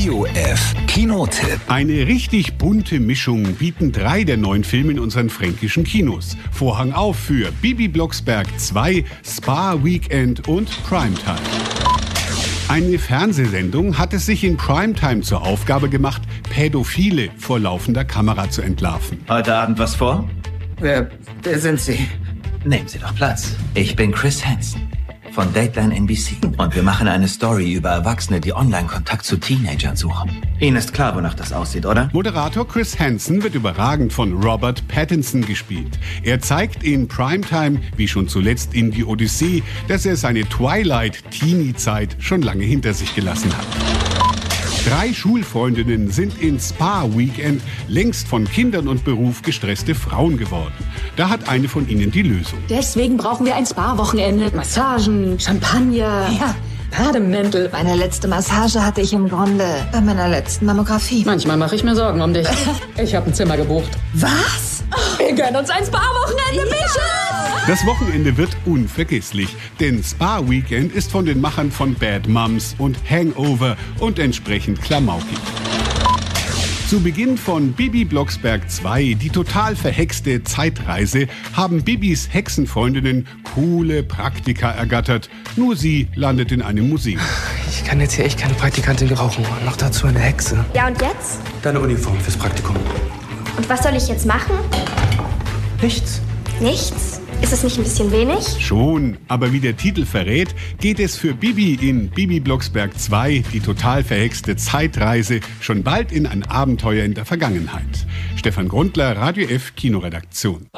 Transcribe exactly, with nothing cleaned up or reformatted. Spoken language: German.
Radio F Kinotipp. Eine richtig bunte Mischung bieten drei der neuen Filme in unseren fränkischen Kinos. Vorhang auf für Bibi Blocksberg zwei, Spa Weekend und Primetime. Eine Fernsehsendung hat es sich in Primetime zur Aufgabe gemacht, Pädophile vor laufender Kamera zu entlarven. Heute Abend was vor? Wer, wer sind Sie? Nehmen Sie doch Platz. Ich bin Chris Hansen von Dateline N B C und wir machen eine Story über Erwachsene, die Online-Kontakt zu Teenagern suchen. Ihnen ist klar, wonach das aussieht, oder? Moderator Chris Hansen wird überragend von Robert Pattinson gespielt. Er zeigt in Primetime, wie schon zuletzt in Die Odyssee, dass er seine Twilight-Teenie-Zeit schon lange hinter sich gelassen hat. Drei Schulfreundinnen sind in Spa Weekend längst von Kindern und Beruf gestresste Frauen geworden. Da hat eine von ihnen die Lösung. Deswegen brauchen wir ein Spa-Wochenende. Massagen, Champagner, ja, Bademäntel. Meine letzte Massage hatte ich im Grunde bei meiner letzten Mammographie. Manchmal mache ich mir Sorgen um dich. Ich habe ein Zimmer gebucht. Was? Wir gönnen uns ein Spa-Wochenende, Michel! Das Wochenende wird unvergesslich, denn Spa Weekend ist von den Machern von Bad Moms und Hangover und entsprechend klamaukig. Zu Beginn von Bibi Blocksberg zwei, die total verhexte Zeitreise, haben Bibis Hexenfreundinnen coole Praktika ergattert. Nur sie landet in einem Museum. Ich kann jetzt hier echt keine Praktikantin gebrauchen. Und noch dazu eine Hexe. Ja, und jetzt? Deine Uniform fürs Praktikum. Und was soll ich jetzt machen? Nichts. Nichts? Ist es nicht ein bisschen wenig? Schon, aber wie der Titel verrät, geht es für Bibi in Bibi Blocksberg zwei, die total verhexte Zeitreise, schon bald in ein Abenteuer in der Vergangenheit. Stefan Grundler, Radio F Kinoredaktion.